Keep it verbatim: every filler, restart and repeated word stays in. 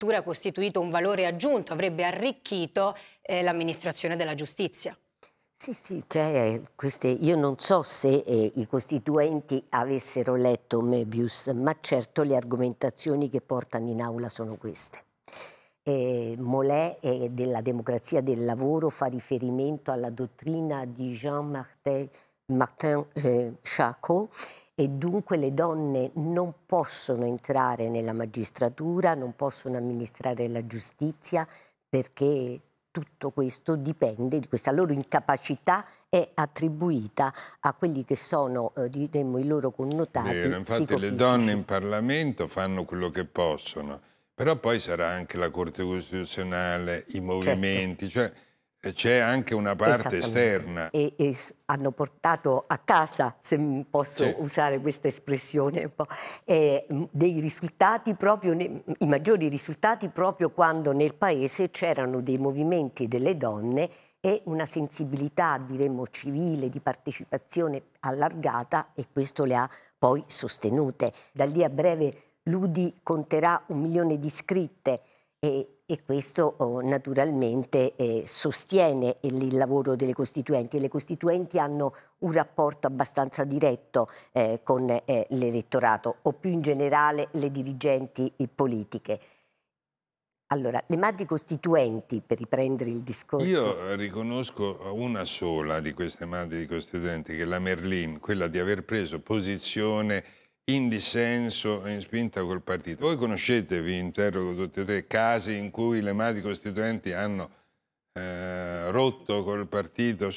addirittura costituito un valore aggiunto, avrebbe arricchito eh, l'amministrazione della giustizia. Sì, sì, cioè, queste, io non so se eh, i costituenti avessero letto Möbius, ma certo le argomentazioni che portano in aula sono queste. Eh, Molé eh, della democrazia del lavoro fa riferimento alla dottrina di Jean-Martin Martin, eh, Charcot, e dunque le donne non possono entrare nella magistratura, non possono amministrare la giustizia, perché tutto questo dipende, di questa loro incapacità è attribuita a quelli che sono, eh, diremmo, i loro connotati Vero, infatti le donne psicofisici. in Parlamento fanno quello che possono, però poi sarà anche la Corte Costituzionale, i Certo. movimenti, cioè eh, c'è anche una parte Esattamente. esterna. E, e s- hanno portato a casa, se m- Sì. posso usare questa espressione, un po', eh, m- dei risultati proprio, ne- i maggiori risultati proprio quando nel paese c'erano dei movimenti delle donne e una sensibilità, diremmo, civile, di partecipazione allargata, e questo le ha poi sostenute. Da lì a breve l'U D I conterà un milione di iscritte. E, e questo oh, naturalmente eh, sostiene il, il lavoro delle costituenti. Le costituenti hanno un rapporto abbastanza diretto eh, con eh, l'elettorato, o più in generale le dirigenti eh, politiche. Allora, le madri costituenti, per riprendere il discorso... Io riconosco una sola di queste madri costituenti, che è la Merlin, quella di aver preso posizione in dissenso e in spinta col partito. Voi conoscete, vi interrogo tutti e tre, casi in cui le madri costituenti hanno eh, rotto col partito